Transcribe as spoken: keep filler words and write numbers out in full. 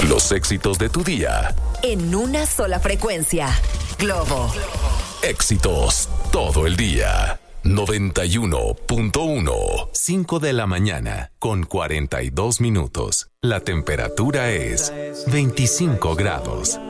Los éxitos de tu día. En una sola frecuencia. Globo. Éxitos todo el día. noventa y uno punto uno. cinco de la mañana con cuarenta y dos minutos. La temperatura es veinticinco grados.